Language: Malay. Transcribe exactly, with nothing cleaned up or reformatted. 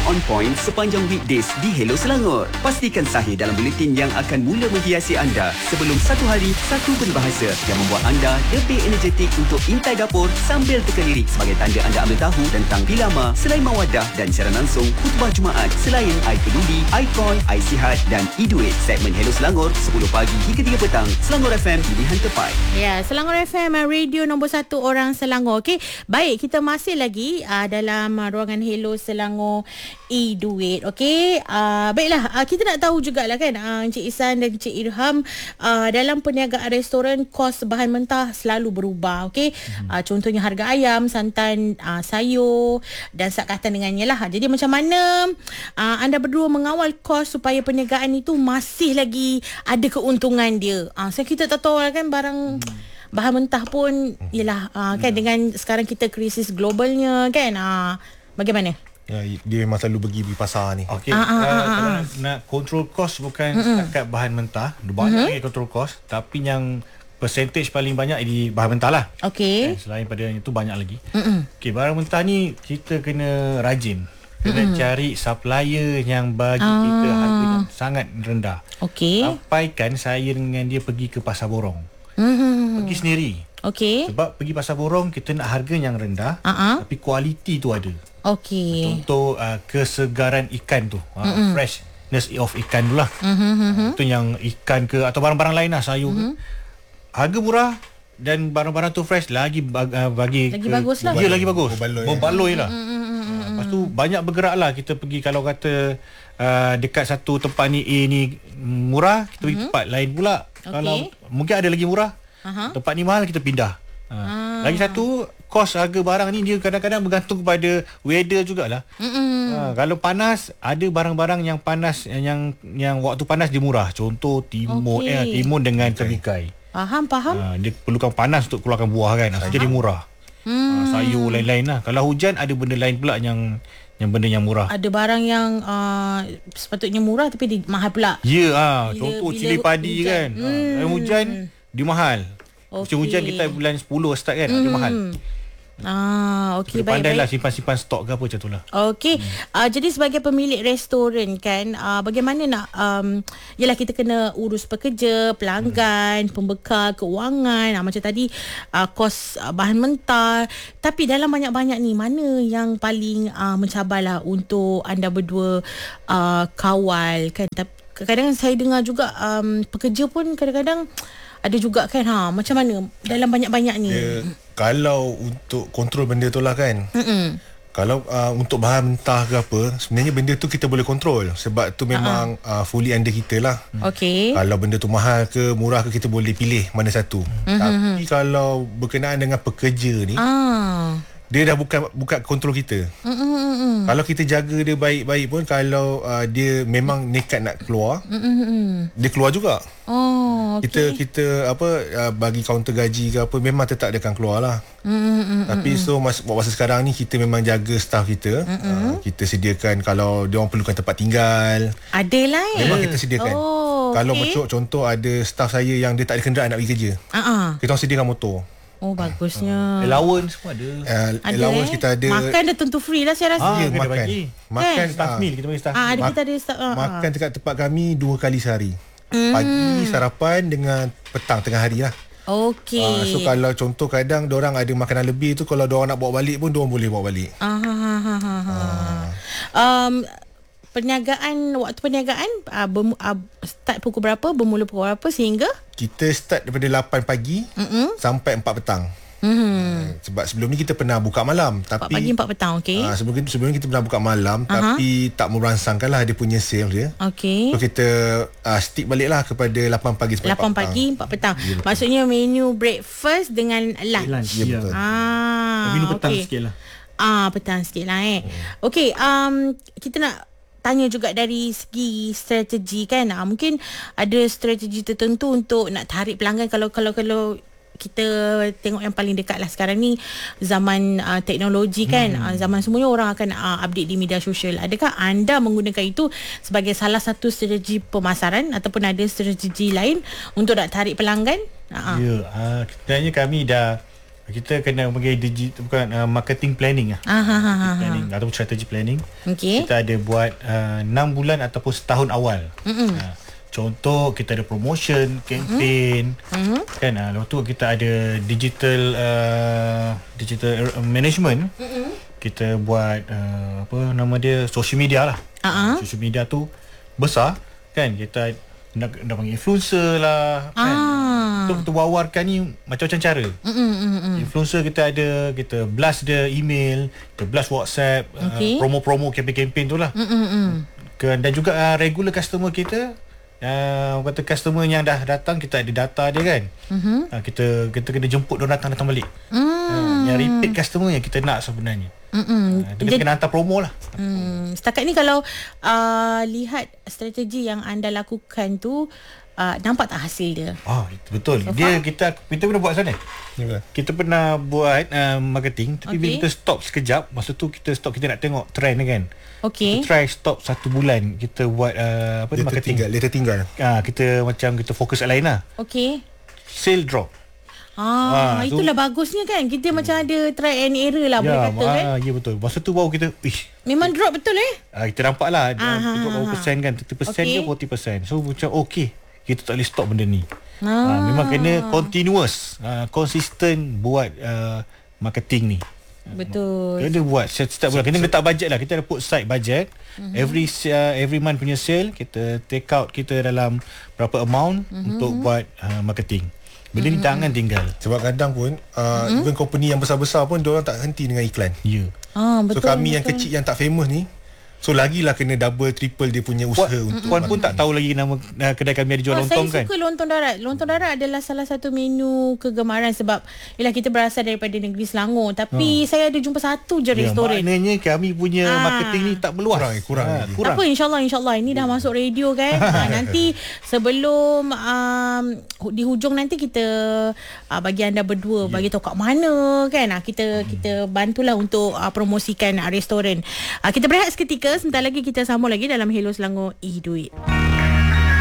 on point sepanjang weekdays di Hello Selangor. Pastikan sahih dalam buletin yang akan mula menghiasi anda sebelum satu hari, satu peribahasa yang membuat anda lebih energetik untuk intai dapur sambil teka lirik sebagai tanda anda ambil tahu tentang Pilama, Selain Mawadah dan siaran langsung khutbah Jumaat selain I Peduli, I Call, I Sihat dan iDuit. Segmen Hello Selangor sepuluh pagi hingga tiga petang. Selangor F M, pilihan tepat. Ya, Selangor F M, radio nombor satu orang Selangor. Okey, baik, kita masih lagi uh, dalam uh, ruangan Hello Selangor iDuit. Okey, uh, baiklah, uh, kita nak tahu jugalah kan, uh, Encik Ihsan dan Encik Irham, uh, dalam perniagaan restoran kos bahan mentah selalu berubah. Okey, hmm. uh, contohnya harga ayam, santan, uh, sayur dan sekatan dengannya lah. Jadi macam mana uh, anda berdua mengawal kos supaya perniagaan itu masih lagi ada keuntungan dia? Uh, so kita tak tahu lah kan, barang hmm. bahan mentah pun ialah uh, kan, hmm. dengan sekarang kita krisis globalnya kan, uh, bagaimana? Ya, dia memang selalu pergi di pasar ni. Okey, ah, ah, uh, ah, kalau ah. nak, nak control cost bukan mm-hmm. setakat bahan mentah, banyak mm-hmm. lagi control cost, tapi yang percentage paling banyak di bahan mentah lah. Okey. Eh, selain pada itu banyak lagi. Mm-hmm. Okey, barang mentah ni kita kena rajin. Kena mm-hmm. cari supplier yang bagi ah. kita harganya sangat rendah. Okey. Sampaikan saya dengan dia pergi ke pasar borong. Mm-hmm. Pergi sendiri. Okey. Sebab pergi pasar borong kita nak harga yang rendah, uh-huh. tapi kualiti tu ada. Okey. Contoh uh, kesegaran ikan tu, uh, mm-hmm. freshness of ikan tu lah. Mm-hmm. Itu yang ikan ke atau barang-barang lain lah, sayur mm-hmm. ke. Harga murah dan barang-barang tu fresh lagi bag, uh, bagi lagi ke, bagus lah. Ya, lagi bagus. Berbaloi, Berbaloi lah. Mm-hmm. Uh, lepas tu banyak bergerak lah. Kita pergi, kalau kata uh, dekat satu tempat ni A ni murah, kita pergi mm-hmm. tempat lain pula. Okay. Kalau mungkin ada lagi murah, uh-huh. tempat ni mahal, kita pindah. Uh, ah. Lagi satu, kos harga barang ni dia kadang-kadang bergantung kepada weather jugalah. Uh, kalau panas, ada barang-barang yang panas, yang yang waktu panas dia murah. Contoh timun, okay. eh, timun dengan temikai. Faham, faham. Uh, dia perlukan panas untuk keluarkan buah kan. Uh, jadi murah. Hmm. Uh, sayur lain-lain lah. Kalau hujan, ada benda lain pula yang yang benda yang murah. Ada barang yang uh, sepatutnya murah tapi dia mahal pula. Ya, yeah, uh, contoh cili padi hujan. Kan. Hmm. Uh, hujan dia mahal. Okay. Musim hujan kita bulan sepuluh start kan, hmm. dia mahal. Ah, okey, baik. Pandailah simpan-simpan stok ke apa macam itulah. Okey. Hmm. Uh, jadi sebagai pemilik restoran kan, uh, bagaimana nak um, yalah kita kena urus pekerja, pelanggan, hmm. pembekal, keuangan, uh, macam tadi uh, kos uh, bahan mentah. Tapi dalam banyak-banyak ni, mana yang paling uh, mencabarlah untuk anda berdua uh, kawal kan? Kadang-kadang saya dengar juga um, pekerja pun kadang-kadang ada juga kan, ha, macam mana dalam banyak-banyak ni? Ya, kalau untuk kontrol benda tu lah kan. Mm-mm. Kalau uh, untuk bahan mentah ke apa, sebenarnya benda tu kita boleh kontrol. Sebab tu memang uh-huh. uh, fully under kita lah. Okey. Kalau benda tu mahal ke murah ke, kita boleh pilih mana satu. Mm-hmm. Tapi kalau berkenaan dengan pekerja ni, ah. dia dah bukan bukan kontrol kita. Mm-mm. Kalau kita jaga dia baik-baik pun, kalau uh, dia memang nekat nak keluar, Mm-mm. dia keluar juga. Oh, okay. Kita kita apa uh, bagi kaunter gaji ke apa, memang tetap dia akan keluar lah. Mm-mm. Tapi so masa, masa sekarang ni kita memang jaga staff kita. Uh, kita sediakan kalau dia orang perlukan tempat tinggal. Ada lah eh. Memang kita sediakan. Oh, kalau okay. macam contoh ada staff saya yang dia tak ada kenderaan nak pergi kerja. Uh-huh. Kita orang sediakan motor. Oh, bagusnya. Uh, allowance pun ada. Uh, ada allowance eh? kita ada. Makan dah tentu free lah saya rasa. Ah, ya, makan. Bagi. Makan kan? Staff meal, kita bagi staff. Ah, ada Ma- kita ada staff. Ah, makan dekat tempat kami dua kali sehari. Mm. Pagi, sarapan dengan petang tengah hari lah. Okey. Uh, so kalau contoh kadang diorang ada makanan lebih tu, kalau diorang nak bawa balik pun diorang boleh bawa balik. Ah, ha, ha, ha, ha. Uh. Um, perniagaan, waktu perniagaan uh, bermu, uh, start pukul berapa, bermula pukul berapa sehingga? Kita start daripada lapan pagi Mm-mm. sampai empat petang. Hmm. Sebab sebelum ni kita pernah buka malam, tapi empat pagi empat petang, okey. Uh, sebelum sebelum ni kita pernah buka malam, uh-huh. tapi tak merangsangkan lah dia punya sale dia. Okey. So kita uh, stick baliklah kepada lapan pagi sampai lapan pagi empat petang. Ya, maksudnya menu breakfast dengan lunch. lunch ya, betul. Ah, menu petang okay. sikit lah. Ah, petang sikit lah eh. Hmm. Okey, um, kita nak tanya juga dari segi strategi kan. Ah, mungkin ada strategi tertentu untuk nak tarik pelanggan. Kalau kalau kalau kita tengok yang paling dekat lah sekarang ni, zaman uh, teknologi kan, hmm. uh, zaman semuanya orang akan uh, update di media sosial. Adakah anda menggunakan itu sebagai salah satu strategi pemasaran ataupun ada strategi lain untuk nak tarik pelanggan? Uh-huh. Ya, uh, sebenarnya kami dah Kita kena bagi digital bukan uh, marketing planning lah. Ah, ha, ha, ha, planning ataupun strategy planning. Okey. Kita ada buat uh, enam bulan ataupun setahun awal. Uh, contoh kita ada promotion, campaign, mm-hmm. kan. Uh, lepas tu kita ada digital uh, digital management. Mm-hmm. Kita buat uh, apa nama dia, social media lah. Uh-huh. Social media tu besar, kan. Kita nak, nak panggil influencer lah, kan. Ah. Untuk, untuk wawarkan ni macam-macam cara. Mm-mm, mm-mm. Influencer kita ada, kita blast dia email, kita blast WhatsApp, okay. uh, promo-promo, campaign-campaign tu lah. Mm-mm. Dan juga uh, regular customer kita, uh, kata customer yang dah datang, kita ada data dia, kan. Mm-hmm. Uh, kita kita kena jemput dia datang datang balik. Mm. Uh, yang repeat customer yang kita nak sebenarnya. Uh, kita kena hantar promo lah. Mm, setakat ni kalau uh, lihat strategi yang anda lakukan tu, Uh, nampak tak hasil dia? Oh, itu betul. So dia kita kita pernah buat sana. Yeah. Kita pernah buat uh, marketing, tapi okay. bila kita stop sekejap, masa tu kita stop, kita nak tengok trend, kan. Okey. Kita try stop satu bulan, kita buat uh, apa dia marketing. Dia tertinggal. Ah, uh, kita macam kita fokus lain lah. Okey. Sale drop. Ah, ah itulah so, bagusnya, kan. Kita hmm. macam ada try and error lah, ya, boleh kata, ah, kan. Ya, betul. Masa tu baru kita, ish. Memang drop betul, eh? Ah, kita nampak lah, ah, kita drop berapa persen, kan. thirty percent okay. ke forty percent. So macam okey, kita tak boleh stop benda ni. Ah. Ah, memang kena continuous, uh, konsisten buat uh, marketing ni. Betul. Kena buat setiap bulan. Kena letak bajet lah. Kita ada put side bajet. Mm-hmm. Every uh, every month punya sale, kita take out kita dalam berapa amount mm-hmm. untuk buat uh, marketing. Benda mm-hmm. ni jangan tinggal. Sebab kadang pun uh, mm-hmm. even company yang besar-besar pun diorang tak henti dengan iklan. Ya. Yeah. Ah, betul, so kami betul. yang kecil yang tak famous ni, so lagilah kena double triple dia punya usaha Puan, untuk Puan pun tak tahu lagi nama uh, kedai kami ada jual oh, lontong, saya kan. Saya suka lontong darat. Lontong darat adalah salah satu menu kegemaran sebab yalah kita berasal daripada negeri Selangor, tapi hmm. saya ada jumpa satu je ya, restoran. Maknanya kami punya ah. marketing ni tak meluas. Kurang kurang. Ha, kurang. Apa, insya-Allah insya-Allah ini dah masuk radio, kan. ha, nanti sebelum um, di hujung nanti kita uh, bagi anda berdua ya. bagi tahu kat mana, kan. Ha, kita hmm. kita bantulah untuk uh, promosikan uh, restoran. Uh, kita berehat seketika, sebentar lagi kita sambung lagi dalam Hello Selangor E-Duit.